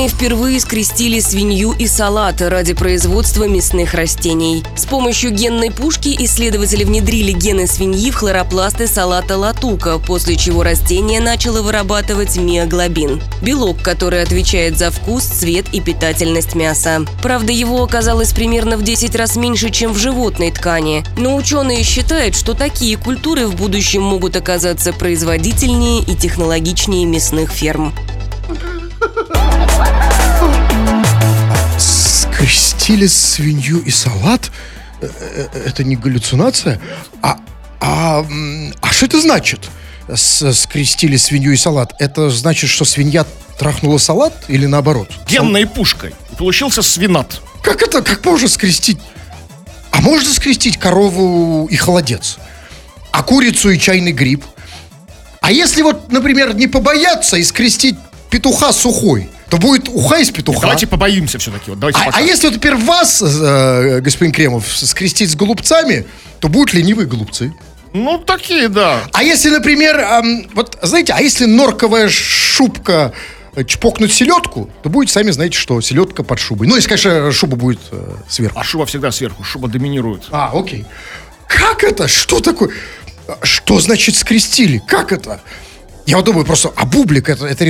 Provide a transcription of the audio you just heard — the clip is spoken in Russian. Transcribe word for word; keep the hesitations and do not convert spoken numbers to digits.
Впервые скрестили свинью и салат ради производства мясных растений. С помощью генной пушки исследователи внедрили гены свиньи в хлоропласты салата латука, после чего растение начало вырабатывать миоглобин – белок, который отвечает за вкус, цвет и питательность мяса. Правда, его оказалось примерно в десять раз меньше, чем в животной ткани. Но ученые считают, что такие культуры в будущем могут оказаться производительнее и технологичнее мясных ферм. Скрестили свинью и салат? Это не галлюцинация? А, а, а что это значит? С- скрестили свинью и салат. Это значит, что свинья трахнула салат или наоборот? Генной пушкой. Получился свинат. Как это? Как можно скрестить? А можно скрестить корову и холодец? А курицу и чайный гриб? А если вот, например, не побояться и скрестить петуха с ухой, то будет уха из петуха. Давайте побоимся все-таки. Вот, давайте А, пока. а если, вот, например, вас, э, господин Кремов, скрестить с голубцами, то будут ленивые голубцы. Ну, такие, да. А если, например, эм, вот, знаете, а если норковая шубка э, чпокнуть селедку, то будет, сами знаете, что селедка под шубой. Ну, если, конечно, шуба будет э, сверху. А шуба всегда сверху, шуба доминирует. А, окей. Как это? Что такое? Что значит скрестили? Как это? Я вот думаю просто, а бублик это, это